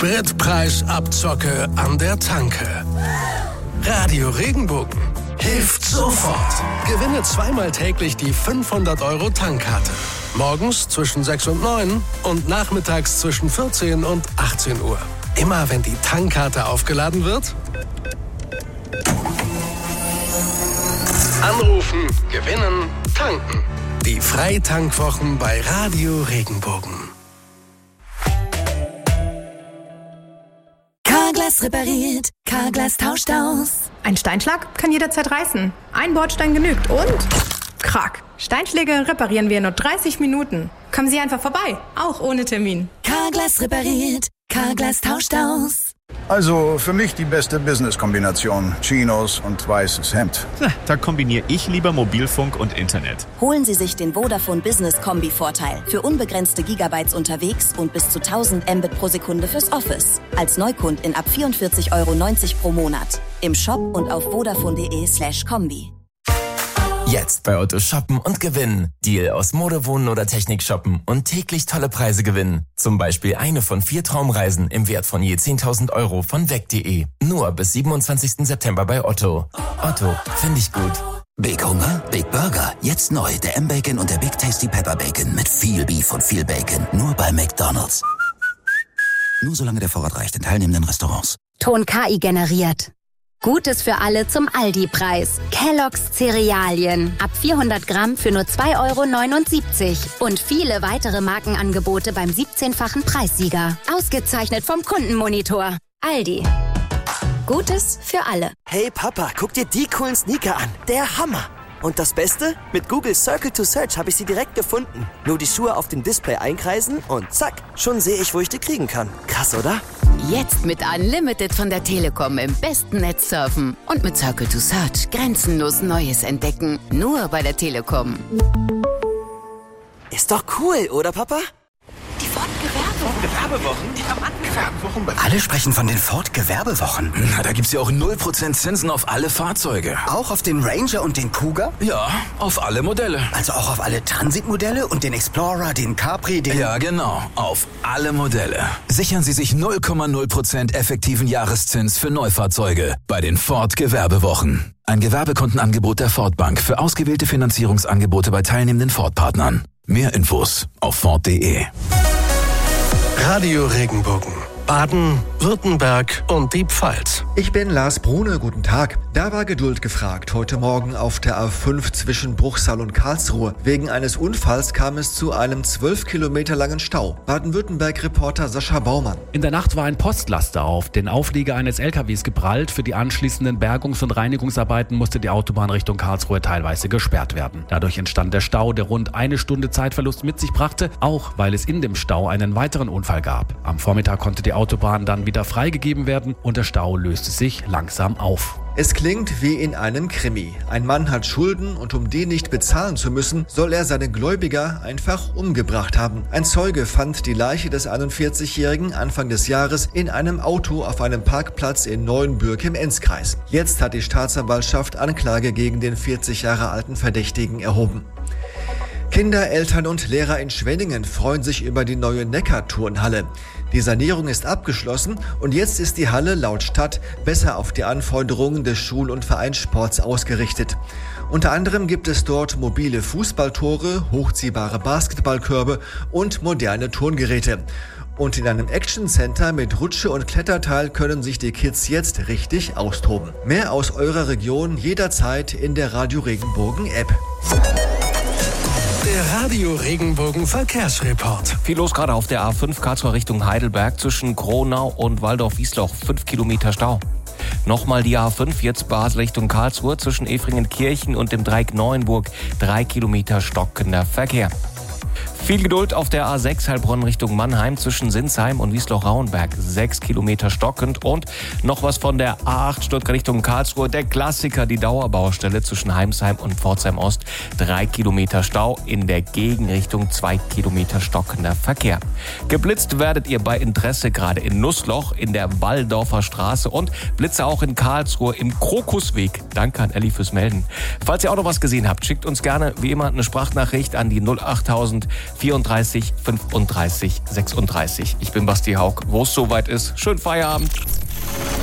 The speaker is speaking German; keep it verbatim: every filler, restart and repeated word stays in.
Spritpreisabzocke an der Tanke. Radio Regenbogen hilft sofort. Gewinne zweimal täglich die fünfhundert Euro Tankkarte. Morgens zwischen sechs und neun und nachmittags zwischen vierzehn und achtzehn Uhr. Immer wenn die Tankkarte aufgeladen wird, anrufen, gewinnen, tanken. Die Freitankwwochen bei Radio Regenbogen. Carglass repariert, Carglass tauscht aus. Ein Steinschlag kann jederzeit reißen. Ein Bordstein genügt und krack. Steinschläge reparieren wir in nur dreißig Minuten. Kommen Sie einfach vorbei, auch ohne Termin. Carglass repariert, Carglass tauscht aus. Also für mich die beste Business-Kombination. Chinos und weißes Hemd. Da kombiniere ich lieber Mobilfunk und Internet. Holen Sie sich den Vodafone Business Kombi-Vorteil. Für unbegrenzte Gigabytes unterwegs und bis zu tausend Mbit pro Sekunde fürs Office. Als Neukundin ab vierundvierzig Euro neunzig pro Monat. Im Shop und auf vodafone.de slash Kombi. Jetzt bei Otto shoppen und gewinnen. Deal aus Mode, Wohnen oder Technik shoppen und täglich tolle Preise gewinnen. Zum Beispiel eine von vier Traumreisen im Wert von je zehntausend Euro von weg punkt de. Nur bis siebenundzwanzigsten September bei Otto. Otto, finde ich gut. Big Hunger, Big Burger. Jetzt neu der M-Bacon und der Big Tasty Pepper Bacon mit viel Beef und viel Bacon. Nur bei McDonald's. Nur solange der Vorrat reicht in teilnehmenden Restaurants. Ton K I generiert. Gutes für alle zum Aldi-Preis. Kellogg's Cerealien. Ab vierhundert Gramm für nur zwei Euro neunundsiebzig. Und viele weitere Markenangebote beim siebzehnfachen Preissieger. Ausgezeichnet vom Kundenmonitor. Aldi. Gutes für alle. Hey Papa, guck dir die coolen Sneaker an. Der Hammer. Und das Beste? Mit Google Circle to Search habe ich sie direkt gefunden. Nur die Schuhe auf dem Display einkreisen und zack, schon sehe ich, wo ich die kriegen kann. Krass, oder? Jetzt mit Unlimited von der Telekom im besten Netz surfen. Und mit Circle to Search grenzenlos Neues entdecken. Nur bei der Telekom. Ist doch cool, oder Papa? Die Ford-Gewerbewochen. Die haben Gewerbewochen. Alle sprechen von den Ford-Gewerbewochen. Na, da gibt's ja auch null Prozent Zinsen auf alle Fahrzeuge. Auch auf den Ranger und den Cougar? Ja, auf alle Modelle. Also auch auf alle Transit-Modelle und den Explorer, den Capri, den... Ja, genau. Auf alle Modelle. Sichern Sie sich null Komma null Prozent effektiven Jahreszins für Neufahrzeuge bei den Ford-Gewerbewochen. Ein Gewerbekontenangebot der Ford Bank für ausgewählte Finanzierungsangebote bei teilnehmenden Ford-Partnern. Mehr Infos auf Ford punkt de. Radio Regenbogen. Baden, Württemberg und die Pfalz. Ich bin Lars Brune, guten Tag. Da war Geduld gefragt heute Morgen auf der A fünf zwischen Bruchsal und Karlsruhe. Wegen eines Unfalls kam es zu einem zwölf Kilometer langen Stau. Baden-Württemberg-Reporter Sascha Baumann. In der Nacht war ein Postlaster auf den Auflieger eines L K Ws geprallt. Für die anschließenden Bergungs- und Reinigungsarbeiten musste die Autobahn Richtung Karlsruhe teilweise gesperrt werden. Dadurch entstand der Stau, der rund eine Stunde Zeitverlust mit sich brachte, auch weil es in dem Stau einen weiteren Unfall gab. Am Vormittag konnte die Autobahn dann wieder freigegeben werden und der Stau löste sich langsam auf. Es klingt wie in einem Krimi. Ein Mann hat Schulden und um die nicht bezahlen zu müssen, soll er seine Gläubiger einfach umgebracht haben. Ein Zeuge fand die Leiche des einundvierzigjährigen Anfang des Jahres in einem Auto auf einem Parkplatz in Neuenbürg im Enzkreis. Jetzt hat die Staatsanwaltschaft Anklage gegen den vierzig Jahre alten Verdächtigen erhoben. Kinder, Eltern und Lehrer in Schwenningen freuen sich über die neue Neckar-Turnhalle. Die Sanierung ist abgeschlossen und jetzt ist die Halle laut Stadt besser auf die Anforderungen des Schul- und Vereinssports ausgerichtet. Unter anderem gibt es dort mobile Fußballtore, hochziehbare Basketballkörbe und moderne Turngeräte. Und in einem Action-Center mit Rutsche und Kletterteil können sich die Kids jetzt richtig austoben. Mehr aus eurer Region jederzeit in der Radio Regenbogen App. Der Radio Regenbogen Verkehrsreport. Viel los gerade auf der A fünf Karlsruhe Richtung Heidelberg zwischen Kronau und Waldorf-Wiesloch. fünf Kilometer Stau. Nochmal die A fünf, jetzt Basel Richtung Karlsruhe zwischen Efringenkirchen und dem Dreieck Neuenburg. drei Kilometer stockender Verkehr. Viel Geduld auf der A sechs Heilbronn Richtung Mannheim zwischen Sinsheim und Wiesloch-Rauenberg. sechs Kilometer stockend. Und noch was von der A acht Stuttgart Richtung Karlsruhe. Der Klassiker, die Dauerbaustelle zwischen Heimsheim und Pforzheim Ost. drei Kilometer Stau. In der Gegenrichtung zwei Kilometer stockender Verkehr. Geblitzt werdet ihr bei Interesse gerade in Nussloch, in der Walldorfer Straße und Blitze auch in Karlsruhe im Krokusweg. Danke an Elli fürs Melden. Falls ihr auch noch was gesehen habt, schickt uns gerne wie immer eine Sprachnachricht an die null achttausend vierunddreißig fünfunddreißig sechsunddreißig. Ich bin Basti Haug. Wo es soweit ist, schönen Feierabend.